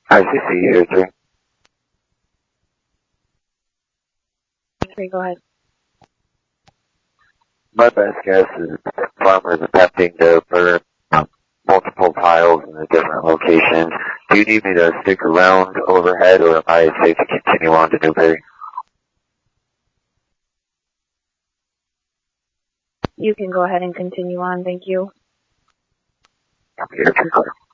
ICC 03. Okay, go ahead. My best guess is that farmers attempting to burn multiple piles in a different location. Do you need me to stick around overhead, or am I safe to continue on to Newberry? You can go ahead and continue on, thank you. Okay,